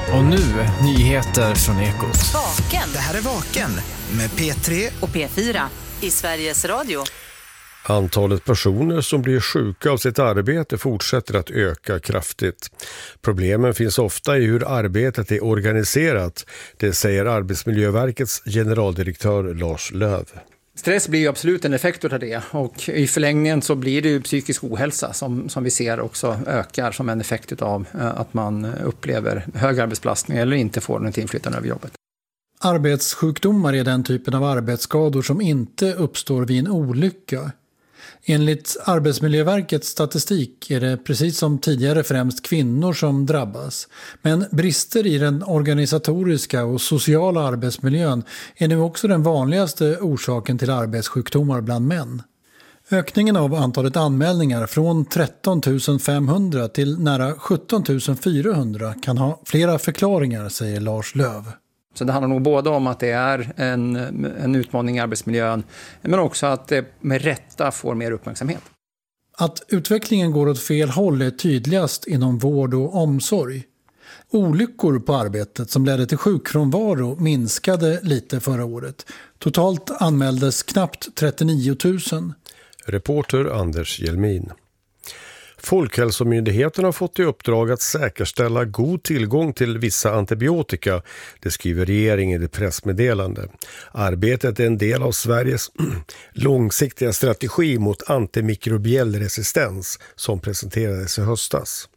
Och nu, nyheter från Ekot. Vaken. Det här är Vaken med P3 och P4 i Sveriges Radio. Antalet personer som blir sjuka av sitt arbete fortsätter att öka kraftigt. Problemen finns ofta i hur arbetet är organiserat. Det säger Arbetsmiljöverkets generaldirektör Lars Löv. Stress blir ju absolut en effekt av det, och i förlängningen så blir det ju psykisk ohälsa som vi ser också ökar som en effekt av att man upplever hög arbetsbelastning eller inte får något inflytande över jobbet. Arbetssjukdomar är den typen av arbetsskador som inte uppstår vid en olycka. Enligt Arbetsmiljöverkets statistik är det precis som tidigare främst kvinnor som drabbas. Men brister i den organisatoriska och sociala arbetsmiljön är nu också den vanligaste orsaken till arbetssjukdomar bland män. Ökningen av antalet anmälningar från 13 500 till nära 17 400 kan ha flera förklaringar, säger Lars Löv. Så det handlar nog både om att det är en utmaning i arbetsmiljön, men också att det med rätta får mer uppmärksamhet. Att utvecklingen går åt fel håll är tydligast inom vård och omsorg. Olyckor på arbetet som ledde till sjukfrånvaro minskade lite förra året. Totalt anmäldes knappt 39 000. Reporter Anders Hjelmin. Folkhälsomyndigheten har fått i uppdrag att säkerställa god tillgång till vissa antibiotika, det skriver regeringen i det pressmeddelande. Arbetet är en del av Sveriges långsiktiga strategi mot antimikrobiell resistens som presenterades i höstas.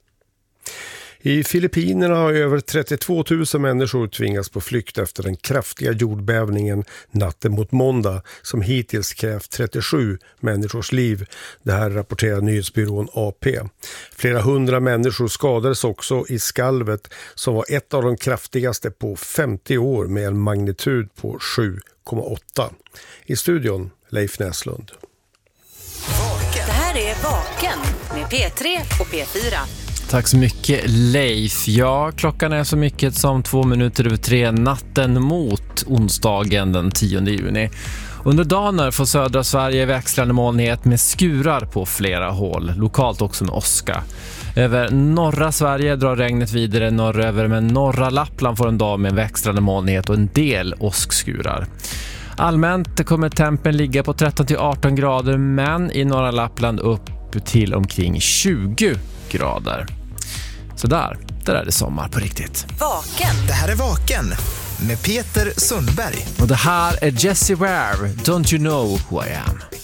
I Filippinerna har över 32 000 människor tvingats på flykt efter den kraftiga jordbävningen natten mot måndag som hittills krävt 37 människors liv. Det här rapporterar nyhetsbyrån AP. Flera hundra människor skadades också i skalvet som var ett av de kraftigaste på 50 år med en magnitud på 7,8. I studion Leif Näslund. Det här är Vaken med P3 och P4. Tack så mycket Leif. Ja, klockan är så mycket som 2:02 natten mot onsdagen den 10 juni. Under dagen får södra Sverige växlande molnighet med skurar på flera håll. Lokalt också med åska. Över norra Sverige drar regnet vidare norröver, men norra Lappland får en dag med växlande molnighet och en del åskskurar. Allmänt kommer tempen ligga på 13-18 grader, men i norra Lappland upp till omkring 20 grader. Så där är det sommar på riktigt. Vaken. Det här är Vaken med Peter Sundberg. Och det här är Jessie Ware, Don't You Know Who I Am.